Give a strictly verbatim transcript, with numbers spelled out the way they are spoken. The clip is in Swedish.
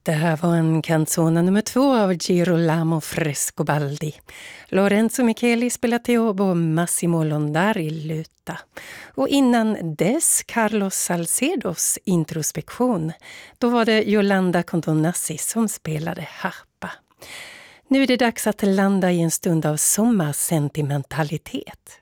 Det här var en canzone nummer två av Girolamo Frescobaldi. Lorenzo Micheli spelade teobo och Massimo Londari luta. Och innan dess Carlos Salcedos introspektion. Då var det Yolanda Contonassi som spelade harpa. Nu är det dags att landa i en stund av sommarsentimentalitet.